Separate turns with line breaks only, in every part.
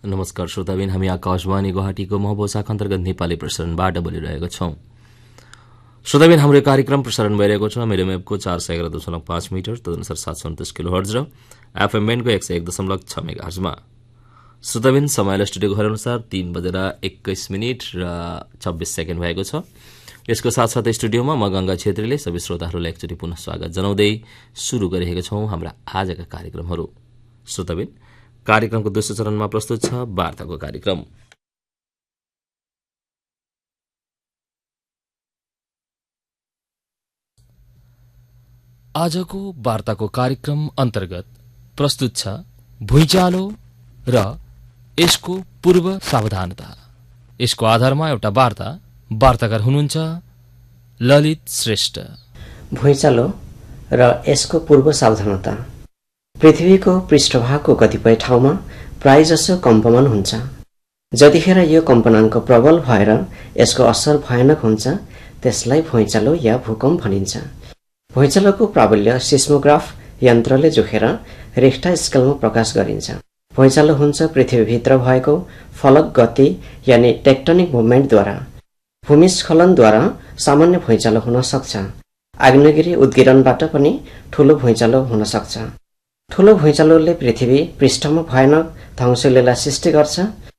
नमस्कार श्रोताबिन, हामी आकाशवाणी गुवाहाटीको महबो शाखा अन्तर्गत नेपाली प्रसारणबाट बोलिरहेका छौं। श्रोताबिन, हाम्रो कार्यक्रम प्रसारण भइरहेको छ मिडियम वेभको 411.5 मिटर, तदनुसार 729 किलोहर्ज र एफएम ब्यान्डको 101.6 मेगाहर्जमा। श्रोताबिन, समयलाई स्टुडियोको घर अनुसार 3:21 र 26 सेकेन्ड भएको छ। यसको साथसाथै स्टुडियोमा म गंगा छेत्रीले सबै श्रोताहरूलाई एकचोटि पुनः स्वागत जनाउँदै शुरू गरिरहेका छौं हाम्रा आजका कार्यक्रमहरू। श्रोताबिन, कार्यक्रमको दोस्रो चरणमा प्रस्तुत छ वार्ताको कार्यक्रम। आजको वार्ताको कार्यक्रम अन्तर्गत प्रस्तुत छ भुइँचालो र यसको पूर्व सावधानता। यसको आधारमा एउटा वार्ताकार हुनुहुन्छ ललित श्रेष्ठ।
भुइँचालो र यसको पूर्व सावधानता। पृथ्वीको पृष्ठभागको कतिपय ठाउँमा प्रायजसो कम्पमान हुन्छ। जतिखेर यो कम्पनाङ्क प्रबल भएर यसको असर भयानक हुन्छ त्यसलाई भुइँचालो या भूकम्प भनिन्छ। भुइँचालोको प्राबल्य सिस्मोग्राफ यन्त्रले जोखेर रिख्टर स्केलमा प्रकाश गरिन्छ। भुइँचालो हुन्छ पृथ्वीभित्र भएको फलक गति यानि टेक्टोनिक मुभमेन्टद्वारा। भूमिस्खलनद्वारा सामान्य भुइँचालो हुन सक्छ। आग्नेयगिरी उद्गिरणबाट पनि ठूलो भुइँचालो हुन सक्छ। ठूलो भुइँचालोले पृथ्वी पृष्ठमा भयानक ध्वंसलीला सृष्टि गर्छ।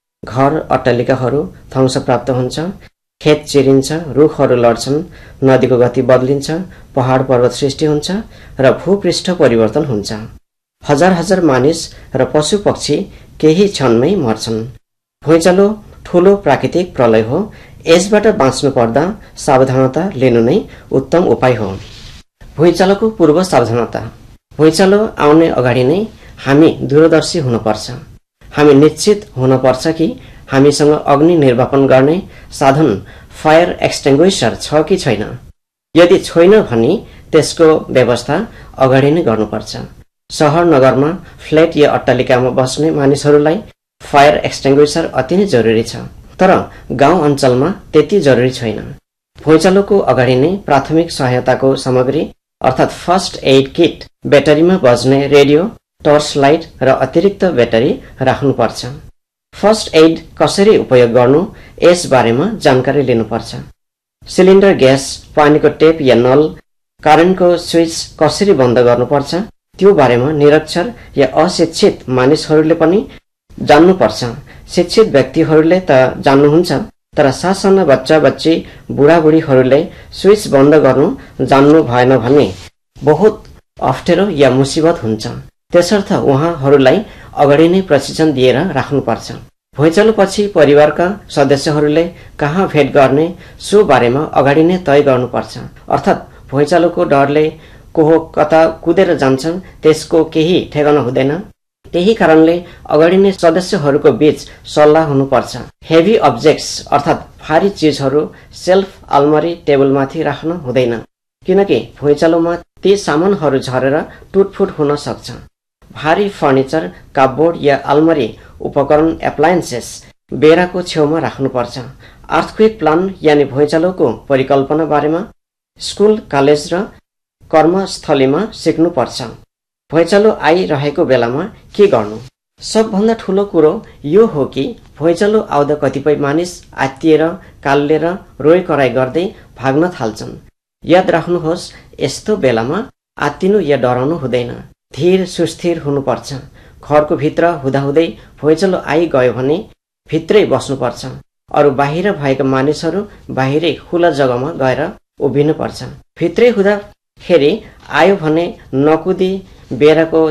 घर अट्टालिकाहरू ध्वंस प्राप्त हुन्छ। खेत चिरिन्छ, रुखहरू लड्छन्, नदीको गति बदलिन्छ, पहाड पर्वत सृष्टि हुन्छ र भूपृष्ठ परिवर्तन हुन्छ। हजार हजार मानिस र पशु पक्षी केही क्षणमै मर्छन्। भुइँचालो ठूलो प्राकृतिक प्रलय हो। यसबाट बाँच्नु पर्दा सावधानता लिनु नै उत्तम उपाय हो। भुइँचालोको पूर्व सावधानता। भुइँचालो आउने अगाडि नै हामी दूरदर्शी हुनुपर्छ। हामी निश्चित हुनुपर्छ कि हामीसँग अग्नि निर्वापन गर्ने साधन फायर एक्सटिङ्ग्विसर छ कि छैन। यदि छैन भने त्यसको व्यवस्था अगाडि नै गर्नुपर्छ। शहर नगरमा फ्ल्याट या अट्टालिकामा बस्ने मानिसहरूलाई फायर एक्सटिङ्ग्विसर अति नै जरुरी छ, तर गाउँ अञ्चलमा त्यति जरुरी छैन। भुइँचालोको अगाडि नै प्राथमिक सहायताको सामग्री अर्थात फर्स्ट एड किट, ब्याट्रीमा बज्ने रेडियो, टर्च लाइट र अतिरिक्त ब्याट्री राख्नुपर्छ। फर्स्ट एड कसरी उपयोग गर्नु यस बारेमा जानकारी लिनुपर्छ। सिलिन्डर ग्यास, पानीको टेप या नल, करेन्टको स्विच कसरी बन्द गर्नुपर्छ त्यो बारेमा निरक्षर या अशिक्षित मानिसहरूले पनि जान्नुपर्छ। शिक्षित व्यक्तिहरूले त जान्नुहुन्छ, तर सासाना बच्चा बच्ची बुढाबुढीहरूले स्विच बन्द गर्नु जान्नु भएन भने बहुत अप्ठ्यारो या मुसिबत हुन्छ। त्यसर्थ उहाँहरूलाई अगाडि नै प्रशिक्षण दिएर राख्नुपर्छ। भुइँचालो पछि परिवारका सदस्यहरूले कहाँ भेट गर्ने सो बारेमा अगाडि नै तय गर्नुपर्छ। अर्थात् भुइँचालोको डरले को कता कुदेर जान्छन् त्यसको केही ठेगाना हुँदैन। त्यही कारणले अगाडि नै सदस्यहरूको बीच सल्लाह हुनुपर्छ। हेभी अब्जेक्ट्स अर्थात् भारी चिजहरू सेल्फ, अलमारी, टेबलमाथि राख्न हुँदैन, किनकि भुइँचालोमा ती सामानहरू झरेर टुटफुट हुन सक्छ। भारी फर्निचर, कपबोर्ड या अलमारी उपकरण, एप्लायन्सेस बेराको छेउमा राख्नुपर्छ। अर्थक्वेक प्लान यानि भुइँचालोको परिकल्पना बारेमा स्कुल, कलेज र कर्मस्थलीमा सिक्नुपर्छ। भुइँचालो आइरहेको बेलामा के गर्नु? सबभन्दा ठूलो कुरो यो हो कि भुइँचालो आउँदा कतिपय मानिस आत्तिएर, काल्लेर, रोइ कराइ गर्दै भाग्न थाल्छन्। याद राख्नुहोस्, यस्तो बेलामा आत्तिनु या डराउनु हुँदैन। धीर सुस्थिर हुनुपर्छ। घरको भित्र हुँदाहुँदै भुइँचालो आइगयो भने भित्रै बस्नुपर्छ। अरू बाहिर भएका मानिसहरू बाहिरै खुला जग्गामा गएर उभिनुपर्छ। भित्रै हुँदाखेरि आयो भने नकुदी बेराको